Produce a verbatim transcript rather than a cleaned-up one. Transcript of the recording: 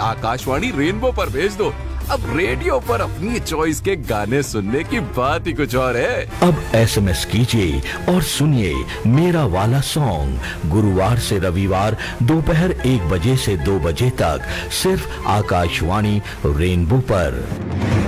Akashvani rainbow पर भेज दो। अब रेडियो पर अपनी चॉइस के गाने सुनने की बात ही कुछ और है। अब एसएमएस कीजिए और सुनिए मेरा वाला सॉन्ग गुरुवार से रविवार दोपहर एक बजे से दो बजे तक सिर्फ आकाशवाणी रेनबो पर।